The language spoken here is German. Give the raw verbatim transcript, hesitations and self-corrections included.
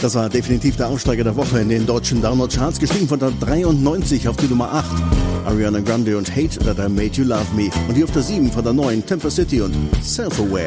Das war definitiv der Aufsteiger der Woche in den deutschen Download-Charts, gestiegen von der dreiundneunzig auf die Nummer acht. Ariana Grande und Hate That I Made You Love Me und die auf der sieben von der neuen Temper City und Self-Aware.